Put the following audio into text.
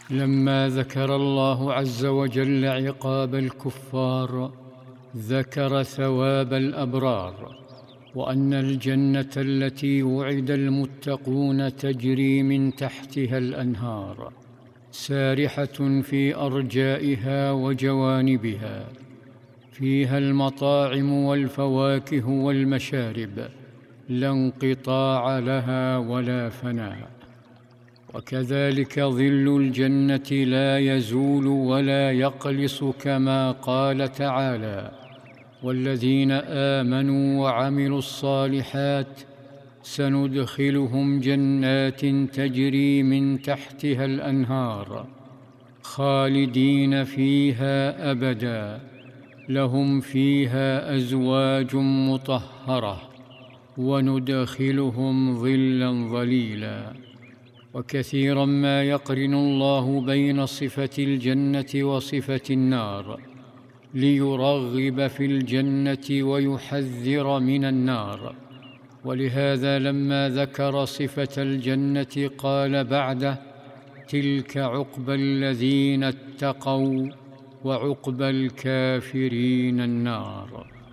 لما ذكر الله عز وجل عقاب الكفار ذكر ثواب الأبرار، وأن الجنة التي وعد المتقون تجري من تحتها الأنهار سارحة في أرجائها وجوانبها، فيها المطاعم والفواكه والمشارب، لا انقطاع لها ولا فناء. وكذلك ظل الجنة لا يزول ولا يقلص، كما قال تعالى: والذين آمنوا وعملوا الصالحات سندخلهم جنات تجري من تحتها الأنهار خالدين فيها أبدا، لهم فيها أزواج مطهرة وندخلهم ظلا ظليلا. وكثيرا ما يقرن الله بين صفة الجنة وصفة النار ليرغب في الجنة ويحذر من النار، ولهذا لما ذكر صفة الجنة قال بعده: تلك عقبى الذين اتقوا وعقبى الكافرين النار.